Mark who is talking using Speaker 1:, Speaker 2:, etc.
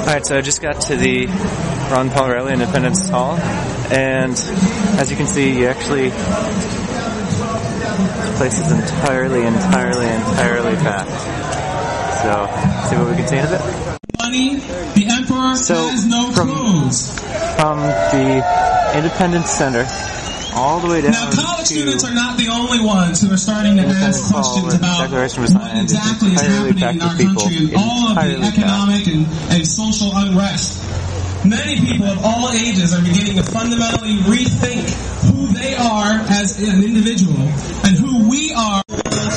Speaker 1: Alright, so I just got to the Ron Paul Reilly Independence Hall, and as you can see, this place is entirely packed. So, see what we can see in a bit.
Speaker 2: Money, the emperor has no clothes.
Speaker 1: From the Independence Center all the way down.
Speaker 2: Now, college students are not the only ones who are starting to ask questions about what exactly is happening in our country and all of the economic and social unrest. Many people of all ages are beginning to fundamentally rethink who they are as an individual and who we are